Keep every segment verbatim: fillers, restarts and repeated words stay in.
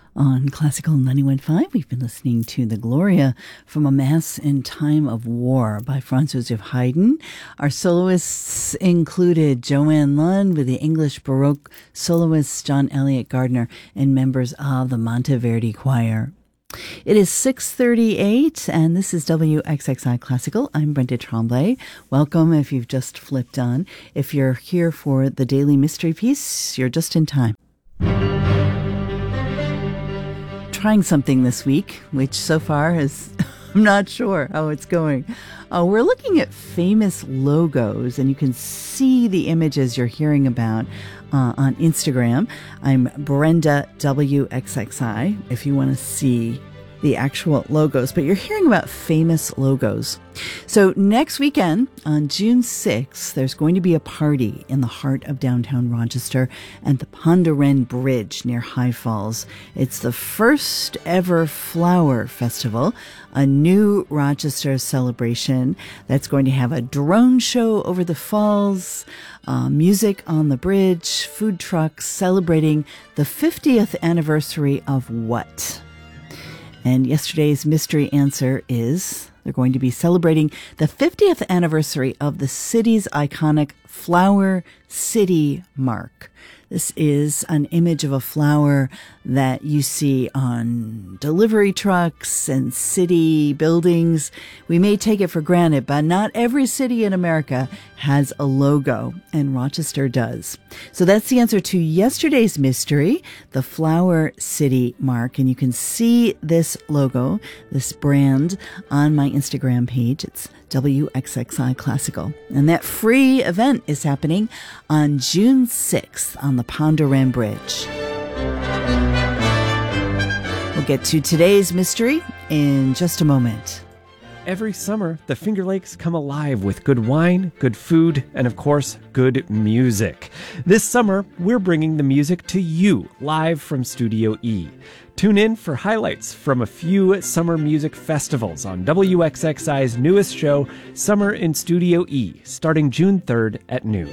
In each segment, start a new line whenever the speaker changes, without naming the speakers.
On Classical ninety-one point five, we've been listening to the Gloria from A Mass in Time of War by Franz Joseph Haydn. Our soloists included Joanne Lund with the English Baroque soloist John Elliott Gardner and members of the Monteverdi Choir. It is six thirty-eight, and this is W X X I Classical. I'm Brenda Tremblay. Welcome if you've just flipped on. If you're here for the Daily Mystery Piece, you're just in time. Trying something this week, which so far is, I'm not sure how it's going. Uh, we're looking at famous logos, and you can see the images you're hearing about uh, on Instagram. I'm Brenda W X X I if you want to see the actual logos, but you're hearing about famous logos. So next weekend on June sixth, there's going to be a party in the heart of downtown Rochester at the Pend Oreille Bridge near High Falls. It's the first ever flower festival, a new Rochester celebration that's going to have a drone show over the falls, uh, music on the bridge, food trucks celebrating the fiftieth anniversary of what? And yesterday's mystery answer is they're going to be celebrating the fiftieth anniversary of the city's iconic Flower City Mark. This is an image of a flower that you see on delivery trucks and city buildings. We may take it for granted, but not every city in America has a logo, and Rochester does. So that's the answer to yesterday's mystery, the Flower City Mark. And you can see this logo, this brand, on my Instagram page. It's W X X I Classical. And that free event is happening on June sixth on the Pend Oreille Bridge. We'll get to today's mystery in just a moment.
Every summer, the Finger Lakes come alive with good wine, good food, and of course, good music. This summer, we're bringing the music to you live from Studio E. Tune in for highlights from a few summer music festivals on W X X I's newest show, Summer in Studio E, starting June third at noon.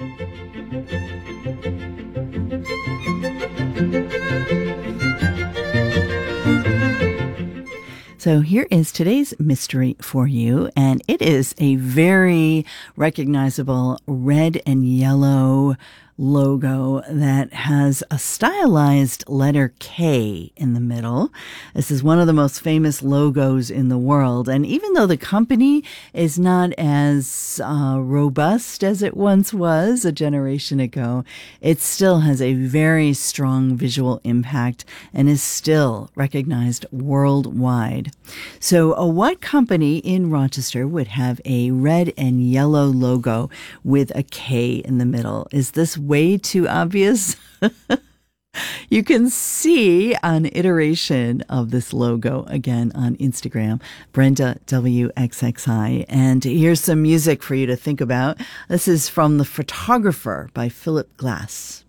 So here is today's mystery for you, and it is a very recognizable red and yellow logo that has a stylized letter K in the middle. This is one of the most famous logos in the world. And even though the company is not as uh, robust as it once was a generation ago, it still has a very strong visual impact and is still recognized worldwide. So uh, what company in Rochester would have a red and yellow logo with a K in the middle? Is this way too obvious? You can see an iteration of this logo again on Instagram, Brenda W X X I. And here's some music for you to think about. This is from The Photographer by Philip Glass.